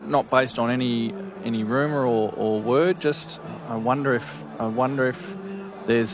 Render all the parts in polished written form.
not based on any rumour or word. Just I wonder if there's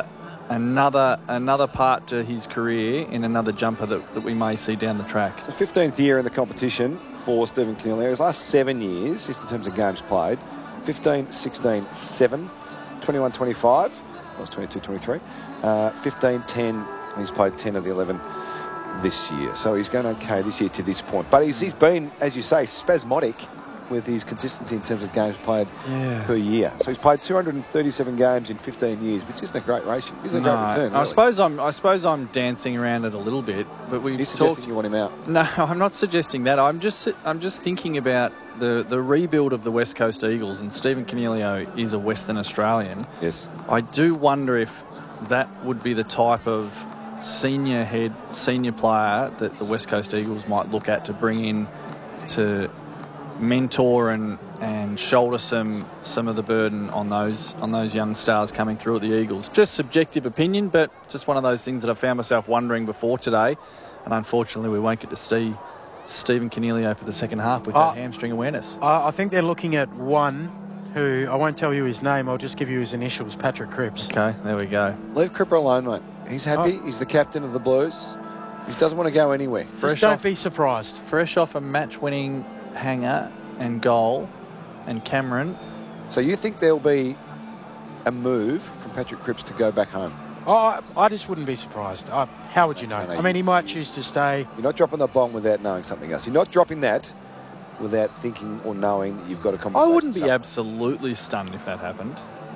another part to his career in another jumper that we may see down the track. The 15th year in the competition for Stephen Coniglio. His last 7 years, just in terms of games played, 15, 16, 7, 21, 25. That was 22, 23. 15, 10, and he's played 10 of the 11 this year. So he's going okay this year to this point. But he's been, as you say, spasmodic with his consistency in terms of games played per year. So he's played 237 games in 15 years, which isn't a great ratio. Isn't a great return, really. I suppose I'm dancing around it a little bit, but You're suggesting you want him out? No, I'm not suggesting that. I'm just thinking about the rebuild of the West Coast Eagles, and Stephen Coniglio is a Western Australian. Yes. I do wonder if that would be the type of senior player that the West Coast Eagles might look at to bring in to mentor and shoulder some of the burden on those young stars coming through at the Eagles. Just subjective opinion, but just one of those things that I found myself wondering before today, and unfortunately we won't get to see Stephen Coniglio for the second half with that hamstring awareness. I think they're looking at one who, I won't tell you his name, I'll just give you his initials, Patrick Cripps. Okay, there we go. Leave Cripper alone, mate. He's happy. He's the captain of the Blues. He doesn't want to go anywhere. Just don't be surprised. Fresh off a match-winning hanger and goal, and Cameron. So you think there'll be a move from Patrick Cripps to go back home? I just wouldn't be surprised. How would you know? I mean, he might choose to stay. You're not dropping the bomb without knowing something else. You're not dropping that without thinking or knowing that you've got a conversation. I wouldn't be absolutely stunned if that happened.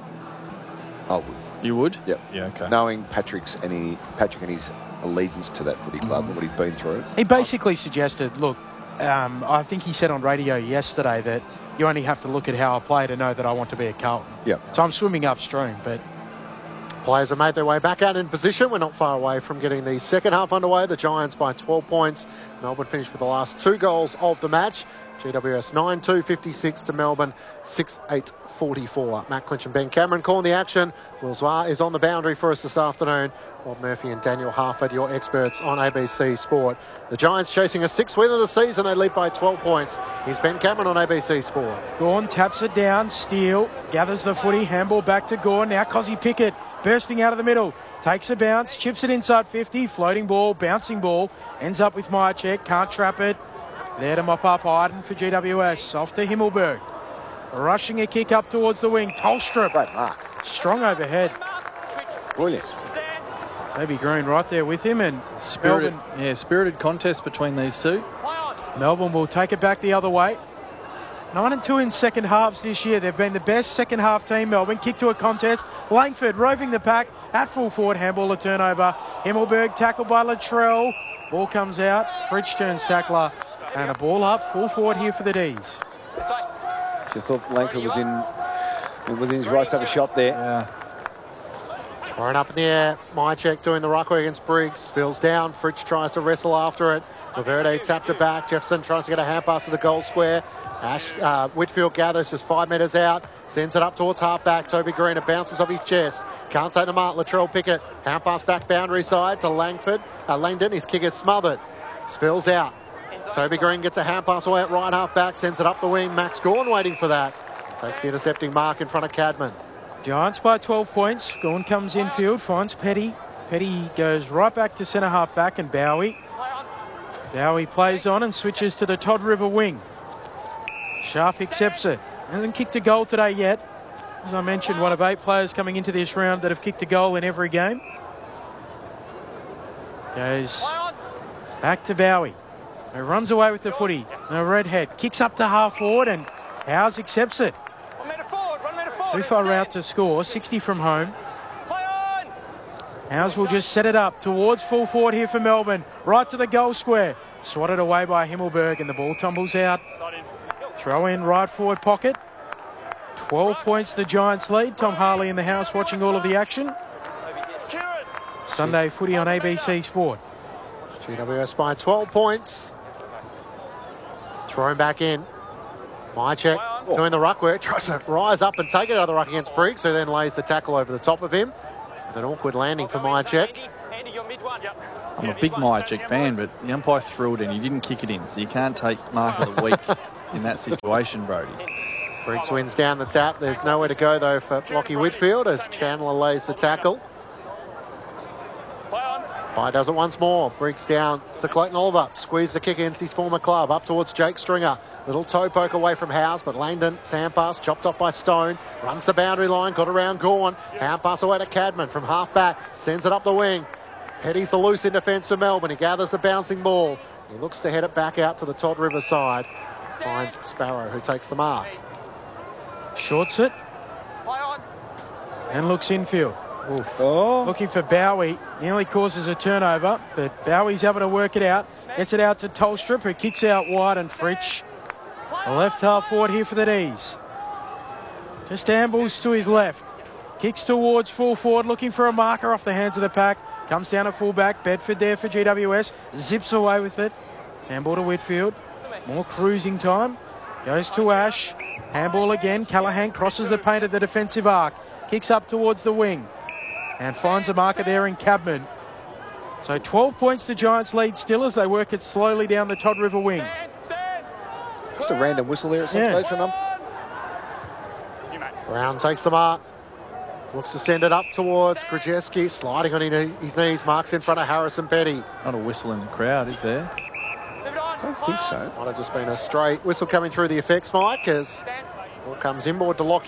I would. You would? Yep. Yeah, okay. Knowing Patrick and his allegiance to that footy club and what he's been through. He basically suggested, look, I think he said on radio yesterday that you only have to look at how I play to know that I want to be at Carlton. Yeah. So I'm swimming upstream, but players have made their way back out in position. We're not far away from getting the second half underway. The Giants by 12 points. Melbourne finished with the last 2 goals of the match. GWS 9-2, 56 to Melbourne, 6-8, 44. Matt Clinch and Ben Cameron calling the action. Will Zwar is on the boundary for us this afternoon. Rob Murphy and Daniel Harford, your experts on ABC Sport. The Giants chasing a 6th win of the season. They lead by 12 points. Here's Ben Cameron on ABC Sport. Gawn taps it down. Steele gathers the footy. Handball back to Gawn. Now Cozzy Pickett bursting out of the middle. Takes a bounce. Chips it inside 50. Floating ball. Bouncing ball. Ends up with Myercheck. Can't trap it. There to mop up Iden for GWS. Off to Himmelberg. Rushing a kick up towards the wing. Tolstrup. Great mark. Strong overhead. Brilliant. Toby Green right there with him. And spirited contest between these two. Melbourne will take it back the other way. 9-2 in second halves this year. They've been the best second half team, Melbourne. Kick to a contest. Langford roving the pack at full forward. Handball a turnover. Himmelberg tackled by Latrell. Ball comes out. Fridge turns tackler. And a ball up. Full forward here for the D's. You thought Langford was within his right to have a shot there. Yeah. Thrown up in the air. Myercheck doing the ruck work against Briggs. Spills down. Fritsch tries to wrestle after it. Laverde tapped it back. Jefferson tries to get a hand pass to the goal square. Whitfield gathers just 5 metres out. Sends it up towards half-back. Toby Green, it bounces off his chest. Can't take the mark. Latrell Pickett. Hand pass back boundary side to Langford. Langdon. His kick is smothered. Spills out. Toby Green gets a hand pass away at right half-back. Sends it up the wing. Max Gawn waiting for that. Takes the intercepting mark in front of Cadman. Giants by 12 points. Gawn comes infield, finds Petty. Petty goes right back to centre half back and Bowie. Bowie plays on and switches to the Todd River wing. Sharp accepts it. Hasn't kicked a goal today yet. As I mentioned, one of 8 players coming into this round that have kicked a goal in every game. Goes back to Bowie. He runs away with the footy. No redhead. Kicks up to half forward and Howes accepts it. 2 far out to score, 60 from home. Howes will just set it up towards full forward here for Melbourne. Right to the goal square. Swatted away by Himmelberg and the ball tumbles out. Throw in right forward pocket. 12 points the Giants lead. Tom Harley in the house watching all of the action. Sunday footy on ABC Sport. GWS by 12 points. Thrown back in. Myercheck doing the ruck work. Tries to rise up and take it out of the ruck against Briggs, who then lays the tackle over the top of him. An awkward landing for Myercheck. I'm a big Myercheck fan, but the umpire threw it in. He didn't kick it in, so you can't take mark of the week in that situation, Brody. Briggs wins down the tap. There's nowhere to go, though, for Lockie Whitfield as Chandler lays the tackle. By does it once more. Briggs down to Clayton Oliver. Squeeze the kick against his former club. Up towards Jake Stringer. Little toe poke away from Howes, but Langdon, sand pass, chopped off by Stone. Runs the boundary line, got around Gawn. Hand pass away to Cadman from half back. Sends it up the wing. Petty's the loose in defence for Melbourne. He gathers the bouncing ball. He looks to head it back out to the Todd River side. Finds Sparrow, who takes the mark. Shorts it. And looks infield. Oh. Looking for Bowie. Nearly causes a turnover, but Bowie's able to work it out. Gets it out to Tolstrup, who kicks out wide, and Fritsch, the left half forward here for the D's. Just ambles to his left. Kicks towards full forward, looking for a marker off the hands of the pack. Comes down at full back. Bedford there for GWS. Zips away with it. Handball to Whitfield. More cruising time. Goes to Ash. Handball again. Callaghan crosses the paint at the defensive arc. Kicks up towards the wing. And finds a marker there in Cadman. So 12 points the Giants lead still as they work it slowly down the Todd River wing. Just a random whistle there at some stage for them. Brown takes the mark. Looks to send it up towards Krajewski. Sliding on his knees. Marks in front of Harrison Petty. Not a whistle in the crowd, is there? I don't think so. Might have just been a straight whistle coming through the effects mic as ball comes inboard to Lockie.